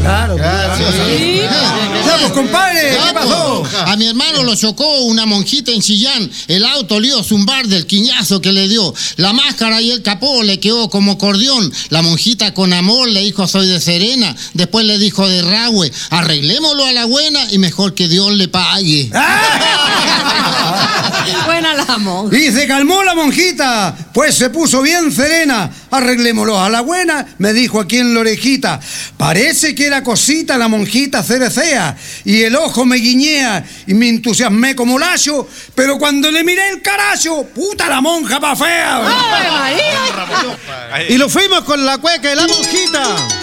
Claro. Sí. Ya, pues, compadre, ¿qué pasó? A mi hermano lo chocó una monjita en Chillán. El auto le dio zumbar del quiñazo que le dio. La máscara y el capó le quedó como acordeón. La monjita con amor le dijo soy de Serena. Después le dijo de Rahue, arreglémoslo a la buena y mejor que Dios le pague. Buena la monja. Y se calmó la monjita, pues se puso bien serena. Arreglémoslo a la buena, me dijo aquí en la orejita. Parece que era cosita la monjita cerecea, y el ojo me guiñea, y me entusiasmé como lacho, pero cuando le miré el caracho, puta la monja pa' fea. ¡Ay, María! Y lo fuimos con la cueca de la monjita.